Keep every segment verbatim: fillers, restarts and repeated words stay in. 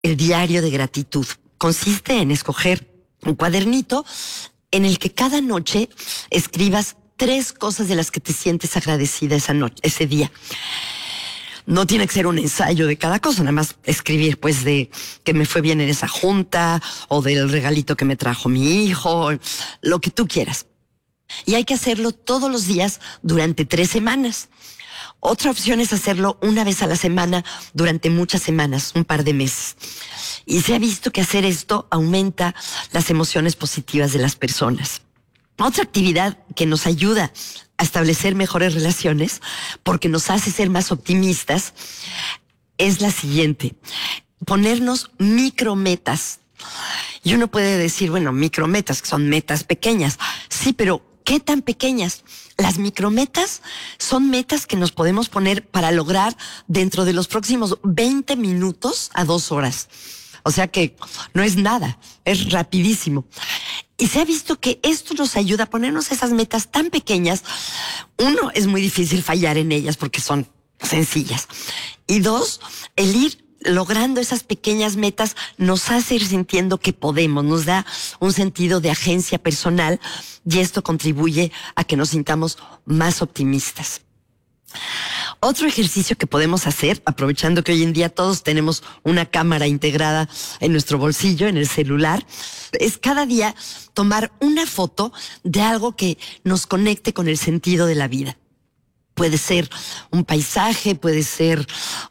el diario de gratitud. Consiste en escoger un cuadernito en el que cada noche escribas tres cosas de las que te sientes agradecida esa noche, ese día. No tiene que ser un ensayo de cada cosa, nada más escribir, pues, de que me fue bien en esa junta, o del regalito que me trajo mi hijo, lo que tú quieras. Y hay que hacerlo todos los días durante tres semanas. Otra opción es hacerlo una vez a la semana durante muchas semanas, un par de meses. Y se ha visto que hacer esto aumenta las emociones positivas de las personas. Otra actividad que nos ayuda a establecer mejores relaciones, porque nos hace ser más optimistas, es la siguiente: ponernos micrometas. Y uno puede decir, bueno, micrometas, que son metas pequeñas. Sí, pero ¿qué tan pequeñas? Las micrometas son metas que nos podemos poner para lograr dentro de los próximos veinte minutos a dos horas. O sea que no es nada, es rapidísimo. Y se ha visto que esto nos ayuda a ponernos esas metas tan pequeñas. Uno, es muy difícil fallar en ellas porque son sencillas. Y dos, el ir logrando esas pequeñas metas nos hace ir sintiendo que podemos, nos da un sentido de agencia personal, y esto contribuye a que nos sintamos más optimistas. Otro ejercicio que podemos hacer, aprovechando que hoy en día todos tenemos una cámara integrada en nuestro bolsillo, en el celular, es cada día tomar una foto de algo que nos conecte con el sentido de la vida. Puede ser un paisaje, puede ser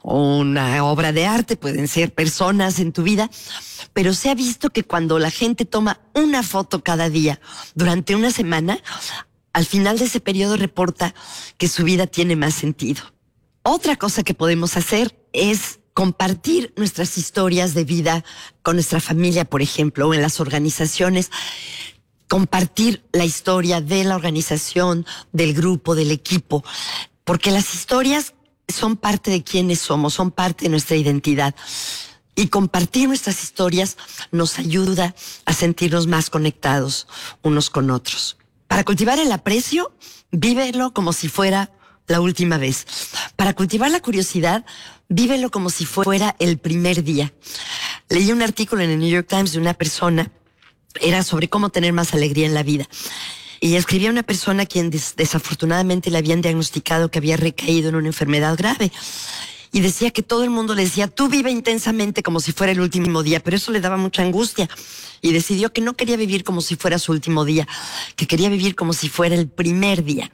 una obra de arte, pueden ser personas en tu vida, pero se ha visto que cuando la gente toma una foto cada día durante una semana, al final de ese periodo reporta que su vida tiene más sentido. Otra cosa que podemos hacer es compartir nuestras historias de vida con nuestra familia, por ejemplo, o en las organizaciones. Compartir la historia de la organización, del grupo, del equipo, porque las historias son parte de quienes somos, son parte de nuestra identidad. Y compartir nuestras historias nos ayuda a sentirnos más conectados unos con otros. Para cultivar el aprecio, vívelo como si fuera la última vez. Para cultivar la curiosidad, vívelo como si fuera el primer día. Leí un artículo en el New York Times de una persona, era sobre cómo tener más alegría en la vida. Y escribía una persona a quien des desafortunadamente le habían diagnosticado que había recaído en una enfermedad grave. Y decía que todo el mundo le decía, tú vive intensamente como si fuera el último día, pero eso le daba mucha angustia. Y decidió que no quería vivir como si fuera su último día, que quería vivir como si fuera el primer día.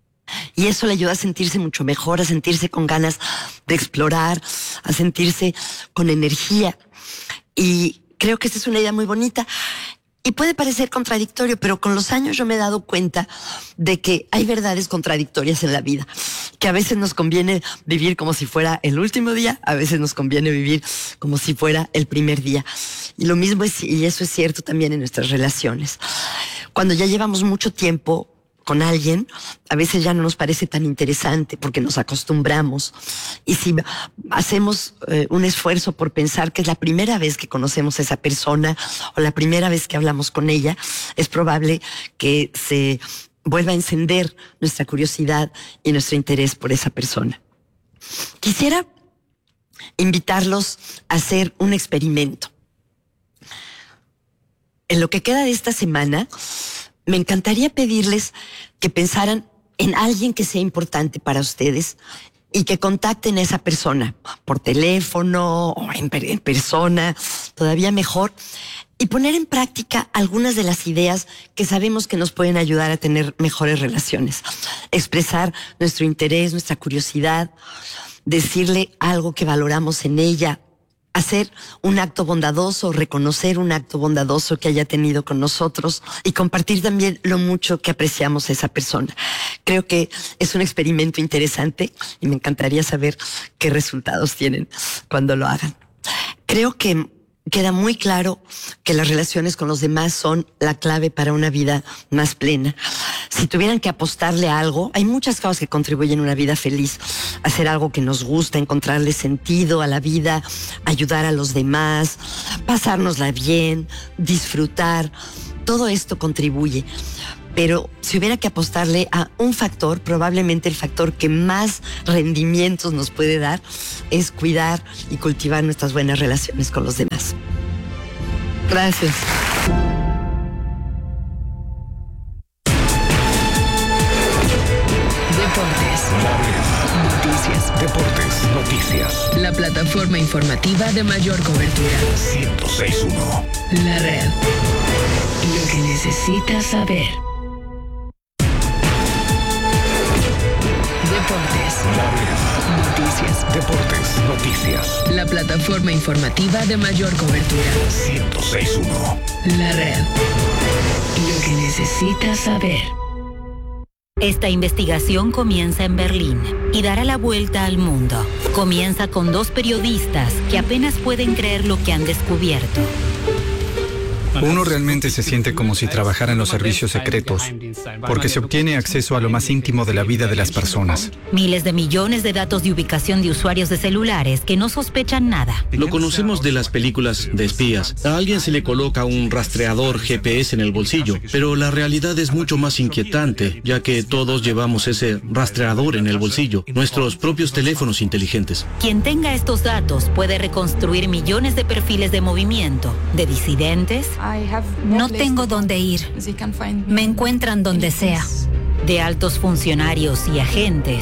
Y eso le ayuda a sentirse mucho mejor, a sentirse con ganas de explorar, a sentirse con energía. Y creo que esta es una idea muy bonita. Y puede parecer contradictorio, pero con los años yo me he dado cuenta de que hay verdades contradictorias en la vida, que a veces nos conviene vivir como si fuera el último día, a veces nos conviene vivir como si fuera el primer día. Y lo mismo es, y eso es cierto también en nuestras relaciones. Cuando ya llevamos mucho tiempo con alguien, a veces ya no nos parece tan interesante porque nos acostumbramos. Y si hacemos eh, un esfuerzo por pensar que es la primera vez que conocemos a esa persona o la primera vez que hablamos con ella, es probable que se vuelva a encender nuestra curiosidad y nuestro interés por esa persona. Quisiera invitarlos a hacer un experimento. En lo que queda de esta semana, me encantaría pedirles que pensaran en alguien que sea importante para ustedes y que contacten a esa persona por teléfono o en, per en persona, todavía mejor, y poner en práctica algunas de las ideas que sabemos que nos pueden ayudar a tener mejores relaciones. Expresar nuestro interés, nuestra curiosidad, decirle algo que valoramos en ella, hacer un acto bondadoso, reconocer un acto bondadoso que haya tenido con nosotros y compartir también lo mucho que apreciamos a esa persona. Creo que es un experimento interesante y me encantaría saber qué resultados tienen cuando lo hagan. Creo que queda muy claro que las relaciones con los demás son la clave para una vida más plena. Si tuvieran que apostarle a algo, hay muchas cosas que contribuyen a una vida feliz. Hacer algo que nos gusta, encontrarle sentido a la vida, ayudar a los demás, pasárnosla bien, disfrutar. Todo esto contribuye. pero si hubiera que apostarle a un factor, probablemente el factor que más rendimientos nos puede dar es cuidar y cultivar nuestras buenas relaciones con los demás. Gracias. Noticias. Deportes. Noticias. La plataforma informativa de mayor cobertura. ciento seis punto uno. La red. Lo que necesitas saber. Deportes. Noticias. Deportes. Noticias. La plataforma informativa de mayor cobertura. ciento seis punto uno. La red. Lo que necesitas saber. Esta investigación comienza en Berlín y dará la vuelta al mundo. Comienza con dos periodistas que apenas pueden creer lo que han descubierto. Uno realmente se siente como si trabajara en los servicios secretos, porque se obtiene acceso a lo más íntimo de la vida de las personas. Miles de millones de datos de ubicación de usuarios de celulares que no sospechan nada. Lo conocemos de las películas de espías. A alguien se le coloca un rastreador G P S en el bolsillo, pero la realidad es mucho más inquietante, ya que todos llevamos ese rastreador en el bolsillo, nuestros propios teléfonos inteligentes. Quien tenga estos datos puede reconstruir millones de perfiles de movimiento, de disidentes. No tengo dónde ir. Me encuentran donde sea. De altos funcionarios y agentes.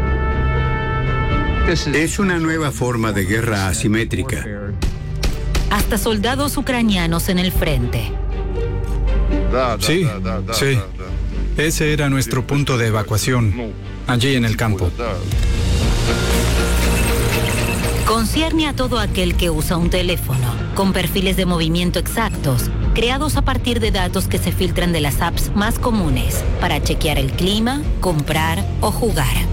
Es una nueva forma de guerra asimétrica. Hasta soldados ucranianos en el frente. Sí, sí. Ese era nuestro punto de evacuación, allí en el campo. Concierne a todo aquel que usa un teléfono, con perfiles de movimiento exactos, creados a partir de datos que se filtran de las apps más comunes, para chequear el clima, comprar o jugar.